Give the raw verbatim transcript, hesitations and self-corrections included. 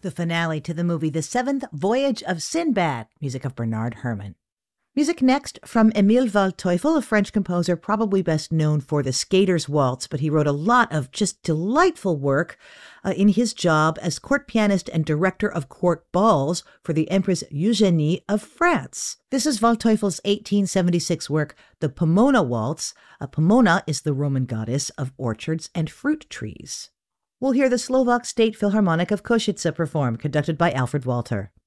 the finale to the movie The Seventh Voyage of Sinbad, music of Bernard Herrmann. Music next from Emile Waldteufel, a French composer probably best known for The Skater's Waltz, but he wrote a lot of just delightful work uh, in his job as court pianist and director of court balls for the Empress Eugénie of France. This is Waldteufel's eighteen seventy-six work, The Pomona Waltz. Uh, Pomona is the Roman goddess of orchards and fruit trees. We'll hear the Slovak State Philharmonic of Košice perform, conducted by Alfred Walter.